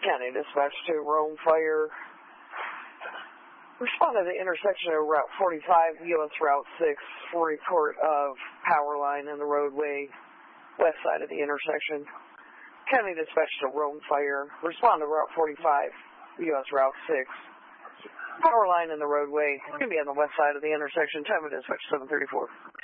County Dispatch to Rome Fire. Respond to the intersection of Route 45, U.S. Route 6, for report of power line in the roadway west side of the intersection. County Dispatch to Rome Fire. Respond to Route 45, U.S. Route 6. Power line in the roadway. It's going to be on the west side of the intersection. Time of dispatch 7:34.